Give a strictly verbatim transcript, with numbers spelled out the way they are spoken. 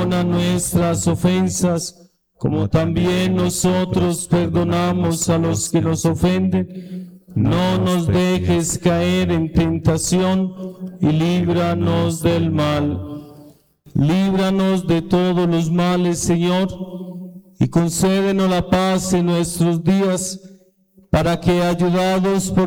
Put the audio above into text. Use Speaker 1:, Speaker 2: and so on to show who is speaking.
Speaker 1: perdona nuestras ofensas, como también nosotros perdonamos a los que nos ofenden. No nos dejes caer en tentación y líbranos del mal. Líbranos de todos los males, Señor, y concédenos la paz en nuestros días, para que, ayudados por